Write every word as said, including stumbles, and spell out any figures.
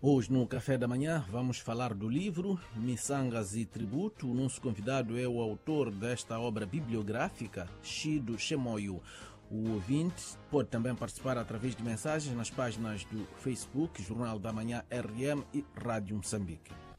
Hoje, no Café da Manhã, vamos falar do livro Missangas e Tributo. O nosso convidado é o autor desta obra bibliográfica, Chido Chemoio. O ouvinte pode também participar através de mensagens nas páginas do Facebook, Jornal da Manhã R M e Rádio Moçambique.